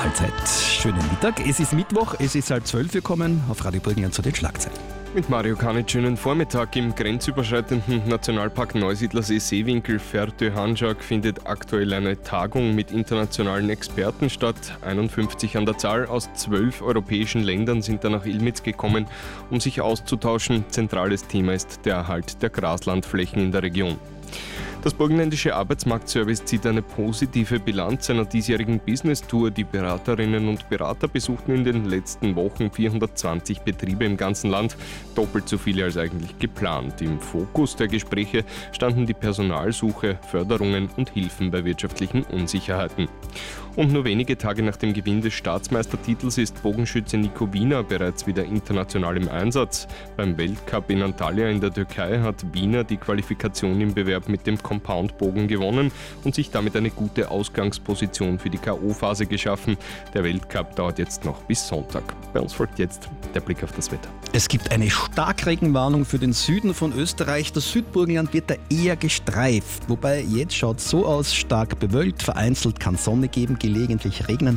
Allzeit schönen Mittag. Es ist Mittwoch, es ist 11:30 gekommen. Auf Radio Burgenland zu den Schlagzeilen. Mit Mario Kanitsch, schönen Vormittag. Im grenzüberschreitenden Nationalpark Neusiedlersee Seewinkel Fertö-Handschlag findet aktuell eine Tagung mit internationalen Experten statt. 51 an der Zahl aus 12 europäischen Ländern sind da nach Ilmitz gekommen, um sich auszutauschen. Zentrales Thema ist der Erhalt der Graslandflächen in der Region. Das Burgenländische Arbeitsmarktservice zieht eine positive Bilanz seiner diesjährigen Business-Tour. Die Beraterinnen und Berater besuchten in den letzten Wochen 420 Betriebe im ganzen Land, doppelt so viele als eigentlich geplant. Im Fokus der Gespräche standen die Personalsuche, Förderungen und Hilfen bei wirtschaftlichen Unsicherheiten. Und nur wenige Tage nach dem Gewinn des Staatsmeistertitels ist Bogenschütze Nico Wiener bereits wieder international im Einsatz. Beim Weltcup in Antalya in der Türkei hat Wiener die Qualifikation im Bewerb mit dem Compound-Bogen gewonnen und sich damit eine gute Ausgangsposition für die K.O.-Phase geschaffen. Der Weltcup dauert jetzt noch bis Sonntag. Bei uns folgt jetzt der Blick auf das Wetter. Es gibt eine Starkregenwarnung für den Süden von Österreich. Das Südburgenland wird da eher gestreift. Wobei jetzt schaut es so aus, stark bewölkt, vereinzelt kann Sonne geben, gelegentlich regnen.